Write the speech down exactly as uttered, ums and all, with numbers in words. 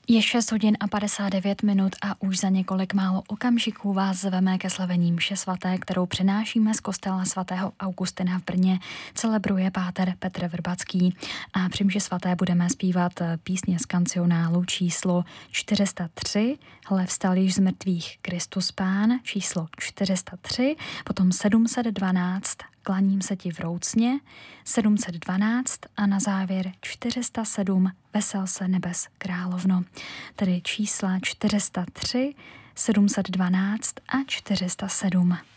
Je šest hodin a padesát devět minut a už za několik málo okamžiků vás zveme ke slavení mše svaté, kterou přinášíme z kostela svatého Augustina v Brně. Celebruje páter Petr Vrbacký a při mši svaté budeme zpívat písně z kancionálu číslo čtyři sta tři, Hle vstal již z mrtvých Kristus Pán, číslo čtyři sta tři, potom sedm set dvanáct, Klaním se ti vroucně, sedm set dvanáct a na závěr čtyři sta sedm, Vesel se nebes královno. Tedy čísla čtyři sta tři, sedm set dvanáct a čtyři sta sedm.